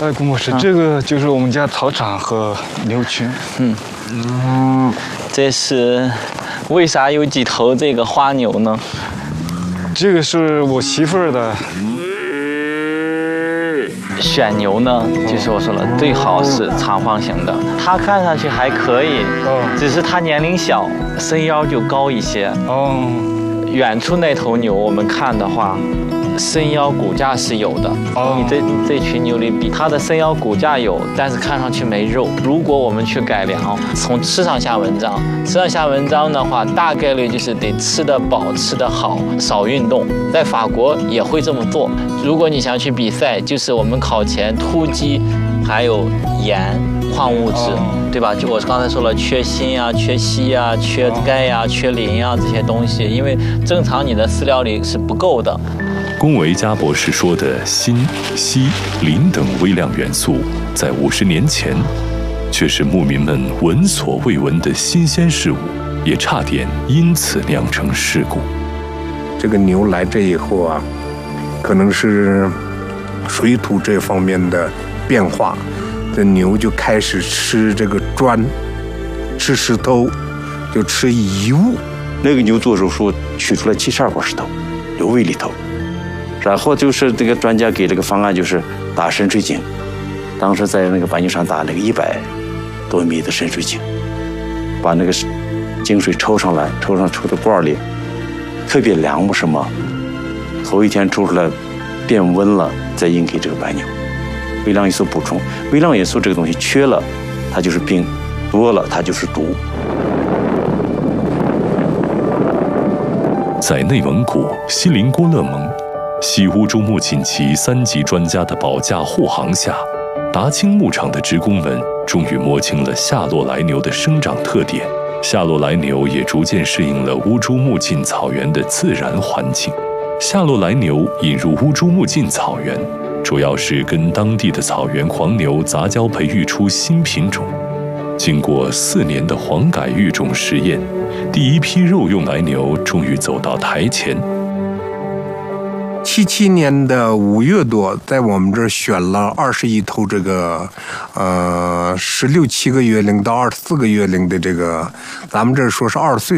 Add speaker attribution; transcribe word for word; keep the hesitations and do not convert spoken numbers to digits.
Speaker 1: 哎，郭博士，这个就是我们家草场和牛群。
Speaker 2: 嗯嗯，这是为啥有几头这个花牛呢？
Speaker 1: 这个是我媳妇儿的。
Speaker 2: 选牛呢，就是我说了，最好是长方形的。它看上去还可以，只是它年龄小，身腰就高一些。
Speaker 1: 哦，
Speaker 2: 远处那头牛，我们看的话，身腰骨架是有的。哦，你这这群牛里比它的身腰骨架有，但是看上去没肉。如果我们去改良，从吃上下文章，吃上下文章的话，大概率就是得吃得饱、吃得好，少运动。在法国也会这么做。如果你想去比赛，就是我们考前突击，还有盐、矿物质，对吧？就我刚才说了，缺锌啊、缺硒啊、缺钙呀、缺磷啊这些东西，因为正常你的饲料里是不够的。
Speaker 3: 龚维嘉博士说的锌、硒、磷等微量元素，在五十年前，却是牧民们闻所未闻的新鲜事物，也差点因此酿成事故。
Speaker 4: 这个牛来这以后啊，可能是水土这方面的变化，这牛就开始吃这个砖，吃石头，就吃遗物。
Speaker 5: 那个牛做手术取出来七十二块石头，留胃里头。然后就是这个专家给了个方案，就是打深水井。当时在那个白牛山打那个一百多米的深水井，把那个井水抽上来，抽上抽到罐里，特别凉。为什么？头一天抽出来变温了，再应给这个白牛微量元素补充。微量元素这个东西缺了，它就是病；多了，它就是毒。
Speaker 3: 在内蒙古锡林郭勒盟，西乌珠穆锦旗三级专家的保驾护航下，达青牧场的职工们终于摸清了夏洛来牛的生长特点。夏洛来牛也逐渐适应了乌珠穆沁草原的自然环境。夏洛来牛引入乌珠穆沁草原，主要是跟当地的草原黄牛杂交培育出新品种。经过四年的黄改育种实验，第一批肉用来牛终于走到台前。
Speaker 4: 七七年的五月多，在我们这儿选了二十一头这个，呃，十六七个月龄到二十四个月龄的这个，咱们这儿说是二岁